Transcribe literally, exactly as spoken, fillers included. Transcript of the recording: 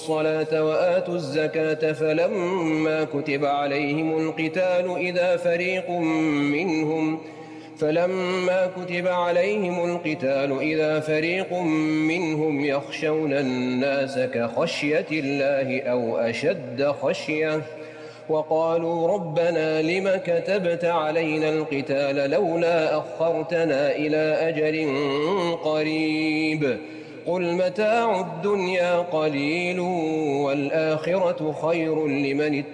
الصلاة وآتوا الزكاة فلما كتب عليهم القتال إذا فريق منهم فلما كتب عليهم القتال إذا فريق منهم يخشون الناس كخشية الله أو أشد خشية وقالوا ربنا لم كتبت علينا القتال لولا أخرتنا إلى أجل قريب قل متاع الدنيا قليل والآخرة خير لمن اتقى